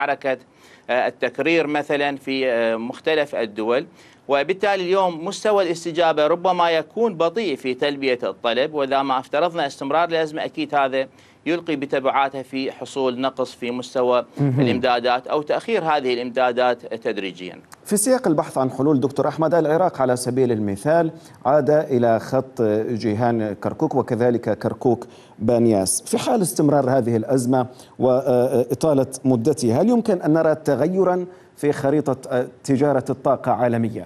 حركة التكرير مثلا في مختلف الدول، وبالتالي اليوم مستوى الاستجابة ربما يكون بطيء في تلبية الطلب، وإذا ما افترضنا استمرار الأزمة أكيد هذا يلقي بتبعاته في حصول نقص في مستوى الإمدادات أو تأخير هذه الإمدادات تدريجيا. في سياق البحث عن حلول دكتور أحمد، العراق على سبيل المثال عاد إلى خط جيهان كركوك وكذلك كركوك بانياس. في حال استمرار هذه الأزمة وإطالة مدتها، هل يمكن أن نرى تغيرا في خريطة تجارة الطاقة عالميا؟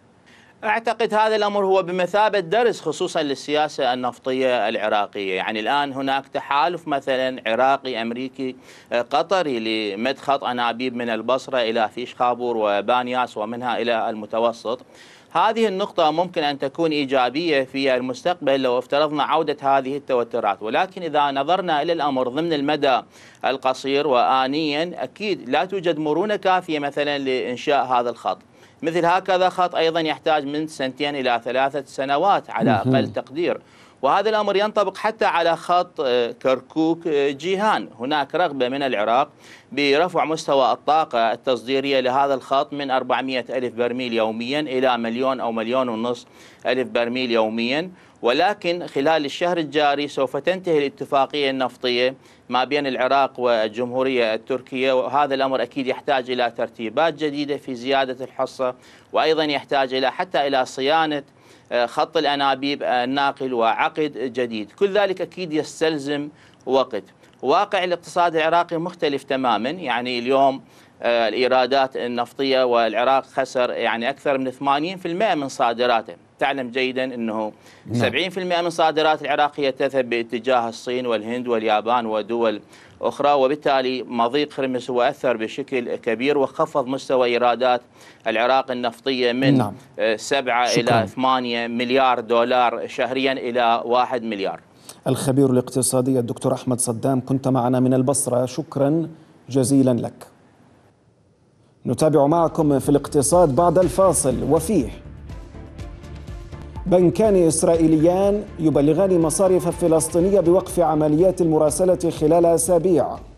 أعتقد هذا الأمر هو بمثابة درس خصوصا للسياسة النفطية العراقية. يعني الآن هناك تحالف مثلا عراقي أمريكي قطري لمد خط أنابيب من البصرة إلى فيش خابور وبانياس ومنها إلى المتوسط. هذه النقطة ممكن أن تكون إيجابية في المستقبل لو افترضنا عودة هذه التوترات، ولكن إذا نظرنا إلى الأمر ضمن المدى القصير وآنيا أكيد لا توجد مرونة كافية مثلا لإنشاء هذا الخط. مثل هكذا خط أيضا يحتاج من 2 إلى 3 سنوات على أقل تقدير، وهذا الأمر ينطبق حتى على خط كركوك جيهان. هناك رغبة من العراق برفع مستوى الطاقة التصديرية لهذا الخط من 400 ألف برميل يوميا إلى 1,000,000 أو 1,500,000 برميل يوميا، ولكن خلال الشهر الجاري سوف تنتهي الاتفاقية النفطية ما بين العراق والجمهورية التركية، وهذا الأمر أكيد يحتاج إلى ترتيبات جديدة في زيادة الحصة، وأيضا يحتاج إلى حتى إلى صيانة خط الأنابيب الناقل وعقد جديد. كل ذلك أكيد يستلزم وقت. واقع الاقتصاد العراقي مختلف تماما. يعني اليوم الإيرادات النفطية والعراق خسر يعني أكثر من 80% من صادراته. تعلم جيدا أنه 70% من صادرات العراقية تذهب باتجاه الصين والهند واليابان ودول أخرى، وبالتالي مضيق هرمز هو أثر بشكل كبير وخفض مستوى إيرادات العراق النفطية من 7 إلى 8 مليار دولار شهريا إلى 1 مليار. الخبير الاقتصادي الدكتور أحمد صدام كنت معنا من البصرة، شكرا جزيلا لك. نتابع معكم في الاقتصاد بعد الفاصل. وفيه بنكان إسرائيليان يبلغان مصارف فلسطينية بوقف عمليات المراسلة خلال أسابيع.